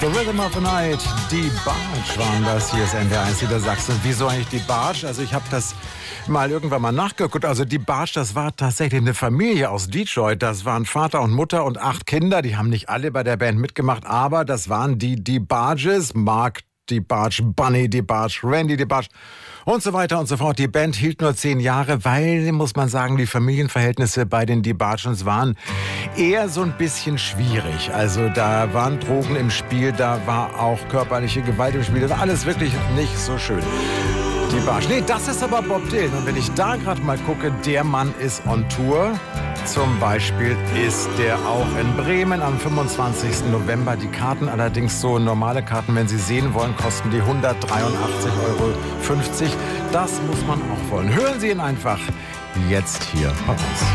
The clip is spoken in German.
The Rhythm of the Night, die Barge waren das. Hier ist NDR1 Niedersachsen. Wieso eigentlich die Barge? Also ich habe das mal irgendwann mal nachgeguckt. Also die Barge, das war tatsächlich eine Familie aus Detroit. Das waren Vater und Mutter und 8 Kinder. Die haben nicht alle bei der Band mitgemacht, aber das waren die Barges. Mark die Barge, Bunny die Barge, Randy die Barge und so weiter und so fort. Die Band hielt nur 10 Jahre, weil, muss man sagen, die Familienverhältnisse bei den DeBarges waren eher so ein bisschen schwierig. Also da waren Drogen im Spiel, da war auch körperliche Gewalt im Spiel. Das war alles wirklich nicht so schön. Die Barge. Nee, das ist aber Bob Dylan. Und wenn ich da gerade mal gucke, der Mann ist on Tour. Zum Beispiel ist der auch in Bremen am 25. November. Die Karten allerdings, so normale Karten, wenn Sie sehen wollen, kosten die 183,50 €. Das muss man auch wollen. Hören Sie ihn einfach jetzt hier bei uns.